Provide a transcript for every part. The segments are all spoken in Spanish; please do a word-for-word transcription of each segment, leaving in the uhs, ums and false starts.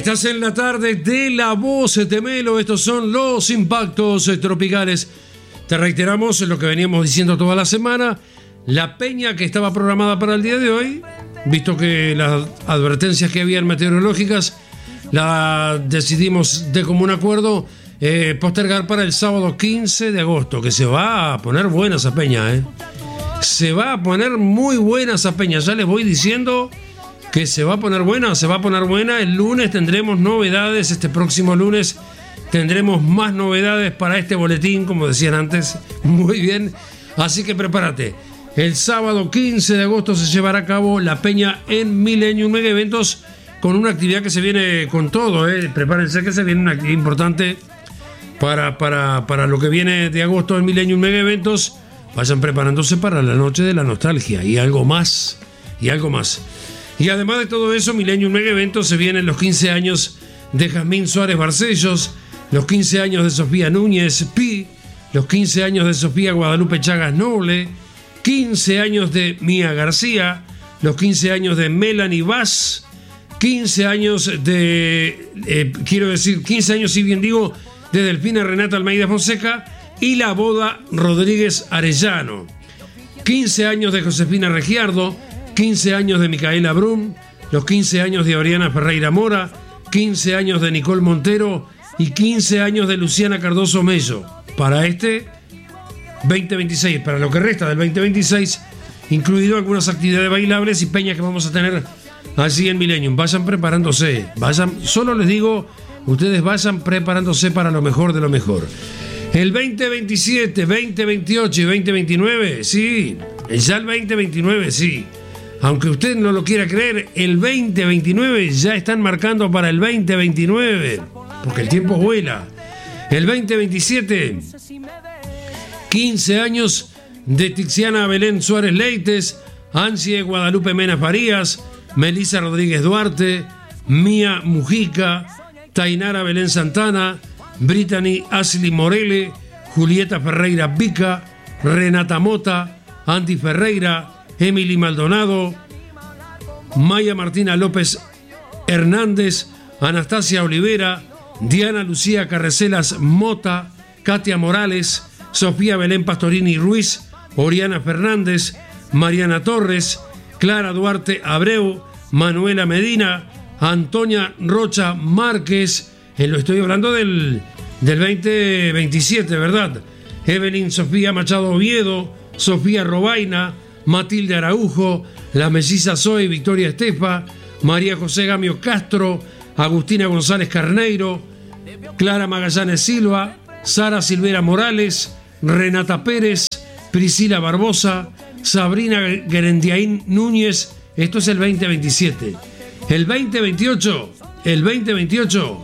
Estás en la tarde de La Voz de Melo. Estos son los impactos tropicales. Te reiteramos lo que veníamos diciendo toda la semana. La peña que estaba programada para el día de hoy, visto que las advertencias que habían meteorológicas la decidimos de común acuerdo eh, postergar para el sábado quince de agosto, que se va a poner buena esa peña, ¿eh? Se va a poner muy buena esa peña. Ya les voy diciendo que se va a poner buena, se va a poner buena. El lunes tendremos novedades, este próximo lunes tendremos más novedades para este boletín, como decían antes. Muy bien, así que prepárate. El sábado quince de agosto se llevará a cabo la peña en Millennium Mega Eventos, con una actividad que se viene con todo, ¿eh? Prepárense que se viene una actividad importante para, para, para lo que viene de agosto en Millennium Mega Eventos. Vayan preparándose para la noche de la nostalgia y algo más, y algo más. Y además de todo eso, Millennium Mega Eventos se vienen los quince años de Jazmín Suárez Barcellos, los quince años de Sofía Núñez Pi, los quince años de Sofía Guadalupe Chagas Noble, quince años de Mía García, los quince años de Melanie Vaz, quince años de, eh, quiero decir, quince años, si bien digo, de Delfina Renata Almeida Fonseca y la boda Rodríguez Arellano, quince años de Josefina Regiardo, quince años de Micaela Brum, los quince años de Oriana Ferreira Mora, quince años de Nicole Montero y quince años de Luciana Cardoso Mello. Para este veinte veintiséis, para lo que resta del veinte veintiséis, incluido algunas actividades bailables y peñas que vamos a tener allí en Millennium. Vayan preparándose, vayan, solo les digo, ustedes vayan preparándose para lo mejor de lo mejor. El veinte veintisiete, veinte veintiocho y veinte veintinueve, sí, ya el veinte veintinueve, sí. Aunque usted no lo quiera creer, el veinte veintinueve ya están marcando para el veinte veintinueve, porque el tiempo vuela. El veinte veintisiete, quince años de Tiziana Belén Suárez Leites, Angie Guadalupe Mena Farías, Melissa Rodríguez Duarte, Mía Mujica, Tainara Belén Santana, Brittany Ashley Morele, Julieta Ferreira Vica, Renata Mota, Andy Ferreira, Emily Maldonado, Maya Martina López Hernández, Anastasia Olivera, Diana Lucía Carrecelas Mota, Katia Morales, Sofía Belén Pastorini Ruiz, Oriana Fernández, Mariana Torres, Clara Duarte Abreu, Manuela Medina, Antonia Rocha Márquez, eh, lo estoy hablando del, del veinte veintisiete, ¿verdad? Evelyn Sofía Machado Oviedo, Sofía Robaina, Matilde Araujo, la melliza Zoe Victoria Estefa, María José Gamio Castro, Agustina González Carneiro, Clara Magallanes Silva, Sara Silvera Morales, Renata Pérez, Priscila Barbosa, Sabrina Gerendiaín Núñez. Esto es el veinte veintisiete. El veinte veintiocho, el veinte veintiocho,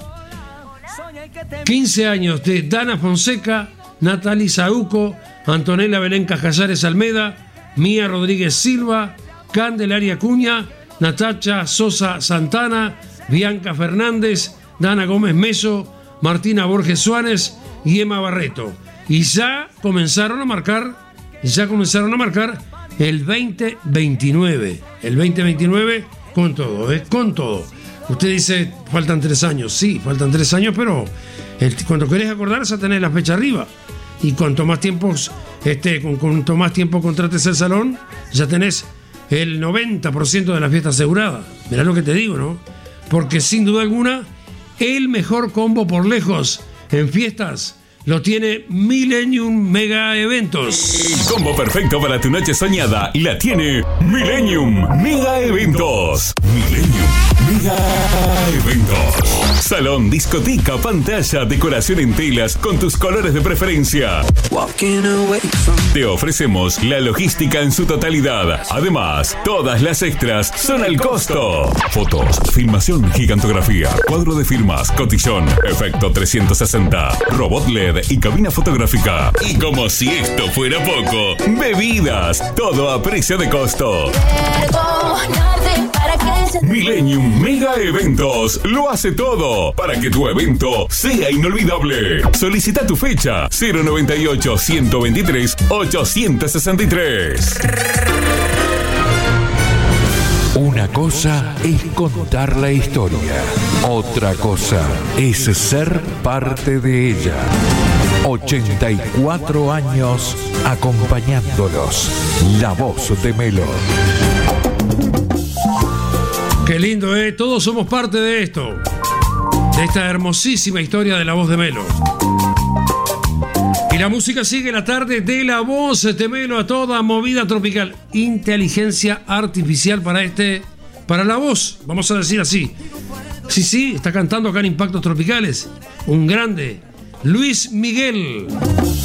quince años de Dana Fonseca, Natalie Sauco, Antonella Belén Cajallares Almeda, Mía Rodríguez Silva, Candelaria Cuña, Natacha Sosa Santana, Bianca Fernández, Dana Gómez Meso, Martina Borges Suárez y Emma Barreto. Y ya comenzaron a marcar, ya comenzaron a marcar el veinte veintinueve. El veinte veintinueve con todo, ¿eh? Con todo. Usted dice, faltan tres años. Sí, faltan tres años, pero el, cuando querés acordarse a tener la fecha arriba. Y cuanto más tiempo, este, con, cuanto más tiempo contrates el salón, ya tenés el noventa por ciento de la fiesta asegurada. Mirá lo que te digo, ¿no? Porque sin duda alguna, el mejor combo por lejos en fiestas lo tiene Millennium Mega Eventos. El combo perfecto para tu noche soñada la tiene Millennium Mega Eventos. Millennium Mega Eventos. Salón, discoteca, pantalla, decoración en telas con tus colores de preferencia. Te ofrecemos la logística en su totalidad. Además, todas las extras son al costo. Fotos, filmación, gigantografía, cuadro de firmas, cotillón, efecto trescientos sesenta, robot L E D y cabina fotográfica. Y como si esto fuera poco, bebidas, todo a precio de costo. Millennium Mega Eventos lo hace todo para que tu evento sea inolvidable. Solicita tu fecha cero noventa y ocho, ciento veintitrés, ochocientos sesenta y tres. Una cosa es contar la historia, otra cosa es ser parte de ella. ochenta y cuatro años acompañándolos. La voz de Melo. Qué lindo, ¿eh? Todos somos parte de esto, de esta hermosísima historia de La Voz de Melo. Y la música sigue la tarde de La Voz de Melo a toda movida tropical. Inteligencia artificial para este, para la voz, vamos a decir así. Sí, sí, está cantando acá en Impactos Tropicales. Un grande, Luis Miguel.